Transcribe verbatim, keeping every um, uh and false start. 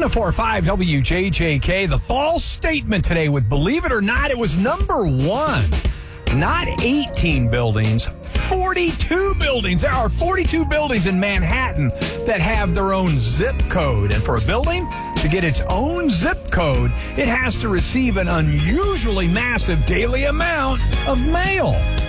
oh four point five W J J K. The false statement today with Believe It or Not, it was number one. Not eighteen buildings, forty-two buildings. There are forty-two buildings in Manhattan that have their own zip code. And for a building to get its own zip code, it has to receive an unusually massive daily amount of mail.